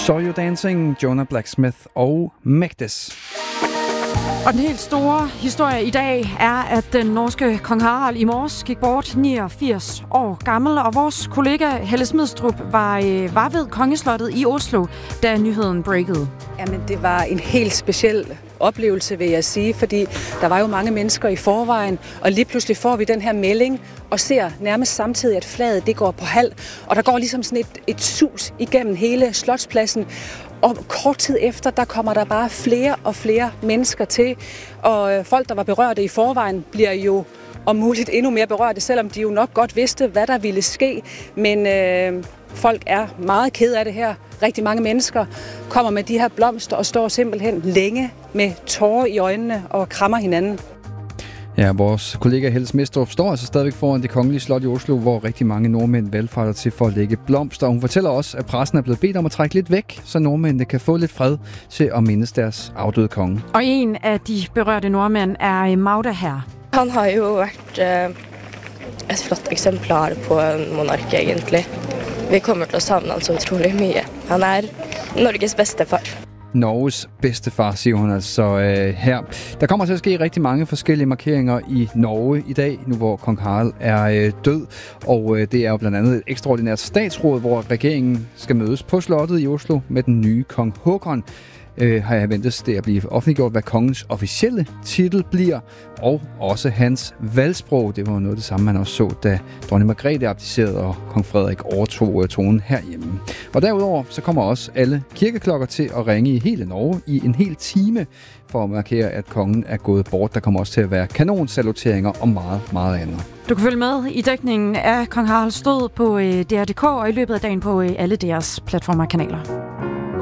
Saw You Dancing, Jonah Blacksmith og Mekdes. Og den helt store historie i dag er, at den norske kong Harald i morges gik bort, 89 år gammel, og vores kollega Helle Smidstrup var ved kongeslottet i Oslo, da nyheden breakede. Jamen, det var en helt speciel oplevelse, vil jeg sige, fordi der var jo mange mennesker i forvejen, og lige pludselig får vi den her melding, og ser nærmest samtidig, at flaget det går på halv, og der går ligesom sådan et sus igennem hele Slotspladsen, og kort tid efter, der kommer der bare flere og flere mennesker til, og folk, der var berørte i forvejen, bliver jo om muligt endnu mere berørte, selvom de jo nok godt vidste, hvad der ville ske, men folk er meget ked af det her. Rigtig mange mennesker kommer med de her blomster og står simpelthen længe med tårer i øjnene og krammer hinanden. Ja, vores kollega Helle Smidstrup står altså stadigvæk foran Det Kongelige Slot i Oslo, hvor rigtig mange nordmænd valgfarter til for at lægge blomster. Hun fortæller også, at pressen er blevet bedt om at trække lidt væk, så nordmændene kan få lidt fred til at mindes deres afdøde konge. Og en af de berørte nordmænd er Magda her. Han har jo været et flot eksemplar på en monark egentlig. Vi kommer til at savne han så utrolig mye. Han er Norges bedstefar. Norges bedstefar, siger hun altså her. Der kommer til at ske rigtig mange forskellige markeringer i Norge i dag, nu hvor kong Harald er død. Og det er jo blandt andet et ekstraordinært statsråd, hvor regeringen skal mødes på slottet i Oslo med den nye kong Håkon. Har jeg ventet det at blive offentliggjort, hvad kongens officielle titel bliver, og også hans valgsprog. Det var noget af det samme, man også så, da dronning Margrethe abdicerede, og kong Frederik overtog tronen herhjemme. Og derudover så kommer også alle kirkeklokker til at ringe i hele Norge i en hel time, for at markere, at kongen er gået bort. Der kommer også til at være kanonsaluteringer og meget, meget andet. Du kan følge med i dækningen af kong Haralds død på DR.dk og i løbet af dagen på alle deres platformer og kanaler.